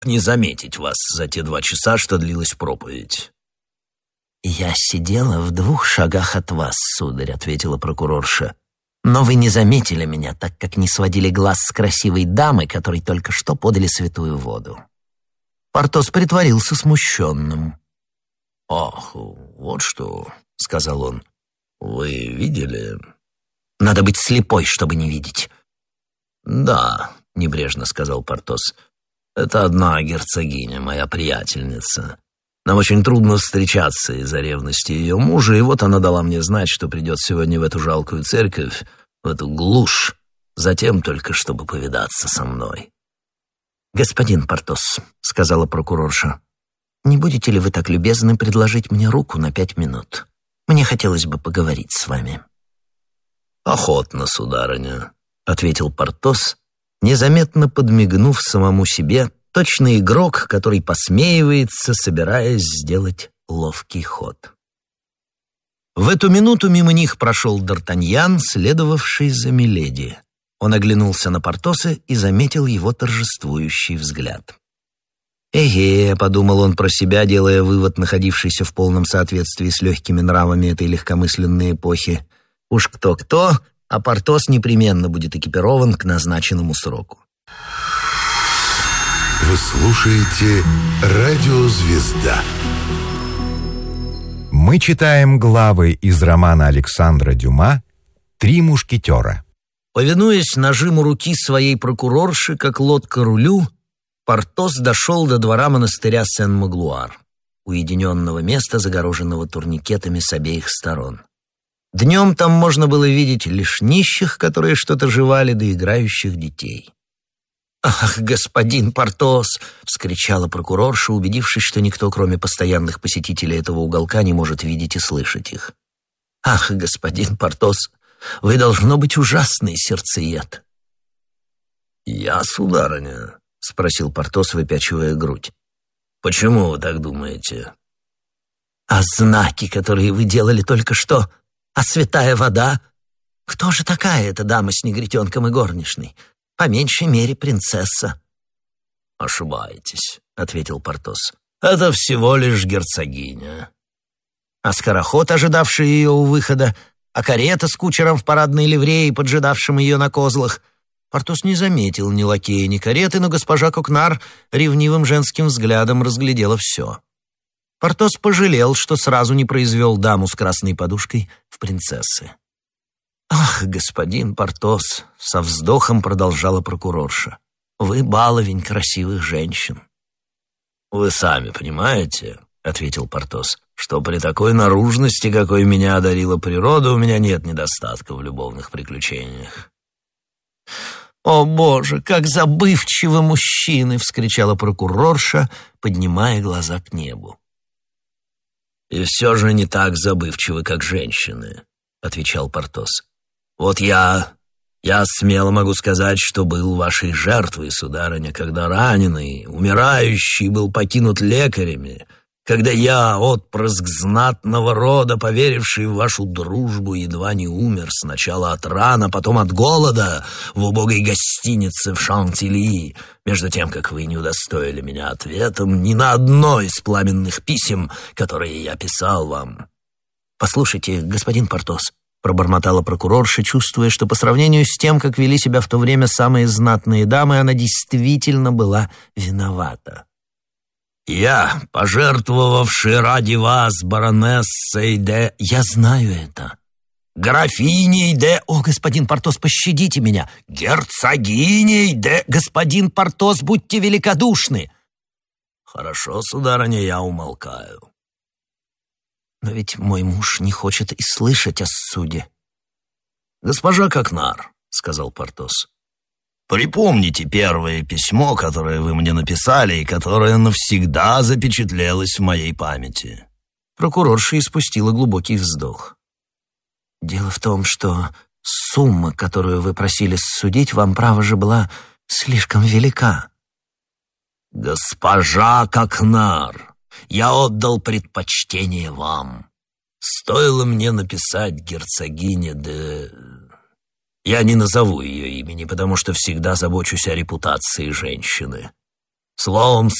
не заметить вас за те 2 часа, что длилась проповедь». «Я сидела в 2 шагах от вас, сударь», — ответила прокурорша. «Но вы не заметили меня, так как не сводили глаз с красивой дамы, которой только что подали святую воду». Портос притворился смущенным. «Ах, вот что», — сказал он. «Вы видели?» «Надо быть слепой, чтобы не видеть». «Да», — небрежно сказал Портос. «Это одна герцогиня, моя приятельница. Нам очень трудно встречаться из-за ревности ее мужа, и вот она дала мне знать, что придет сегодня в эту жалкую церковь, в эту глушь, затем только чтобы повидаться со мной». «Господин Портос», — сказала прокурорша, — «не будете ли вы так любезны предложить мне руку на 5 минут? Мне хотелось бы поговорить с вами». «Охотно, сударыня», — ответил Портос, незаметно подмигнув самому себе, точно игрок, который посмеивается, собираясь сделать ловкий ход. В эту минуту мимо них прошел Д'Артаньян, следовавший за миледи. Он оглянулся на Портоса и заметил его торжествующий взгляд. «Эге», — подумал он про себя, делая вывод, находившийся в полном соответствии с легкими нравами этой легкомысленной эпохи. «Уж кто-кто, а Портос непременно будет экипирован к назначенному сроку». Вы слушаете «Радио Звезда». Мы читаем главы из романа Александра Дюма «Три мушкетера». Повинуясь нажиму руки своей прокурорши, как лодка рулю, Портос дошел до двора монастыря Сен-Маглуар, уединенного места, загороженного турникетами с обеих сторон. Днем там можно было видеть лишь нищих, которые что-то жевали, да играющих детей. «Ах, господин Портос!» — вскричала прокурорша, убедившись, что никто, кроме постоянных посетителей этого уголка, не может видеть и слышать их. «Ах, господин Портос, вы, должно быть, ужасный сердцеед». «Я, сударыня?» — спросил Портос, выпячивая грудь. «Почему вы так думаете?» «А знаки, которые вы делали только что, а святая вода? Кто же такая эта дама с негритенком и горничной? По меньшей мере, принцесса». «Ошибаетесь», — ответил Портос. «Это всего лишь герцогиня». «А скороход, ожидавший ее у выхода, а карета с кучером в парадной ливреи, поджидавшим ее на козлах?» Портос не заметил ни лакея, ни кареты, но госпожа Кокнар ревнивым женским взглядом разглядела все. Портос пожалел, что сразу не произвел даму с красной подушкой в принцессы. «Ах, господин Портос!» — со вздохом продолжала прокурорша. «Вы баловень красивых женщин». «Вы сами понимаете, — ответил Портос, — что при такой наружности, какой меня одарила природа, у меня нет недостатка в любовных приключениях». «О, Боже, как забывчивы мужчины!» — вскричала прокурорша, поднимая глаза к небу. «И все же не так забывчивы, как женщины», — отвечал Портос. «Вот я смело могу сказать, что был вашей жертвой, сударыня, когда раненый, умирающий был покинут лекарями, когда я, отпрыск знатного рода, поверивший в вашу дружбу, едва не умер сначала от ран, а потом от голода в убогой гостинице в Шантильи, между тем, как вы не удостоили меня ответом ни на одно из пламенных писем, которые я писал вам». «Послушайте, господин Портос», — пробормотала прокурорша, чувствуя, что по сравнению с тем, как вели себя в то время самые знатные дамы, она действительно была виновата. «Я, пожертвовавший ради вас баронессой де...» «Я знаю это». «Графиней де...» «О, господин Портос, пощадите меня!» «Герцогиней де...» «Господин Портос, будьте великодушны!» «Хорошо, сударыня, я умолкаю». «Но ведь мой муж не хочет и слышать о суде». «Госпожа Кокнар», — сказал Портос, — «припомните первое письмо, которое вы мне написали и которое навсегда запечатлелось в моей памяти». Прокурорша испустила глубокий вздох. «Дело в том, что сумма, которую вы просили судить, вам, право же, была слишком велика». «Госпожа Кокнар, я отдал предпочтение вам. Стоило мне написать герцогине де... Я не назову ее имени, потому что всегда забочусь о репутации женщины. Словом,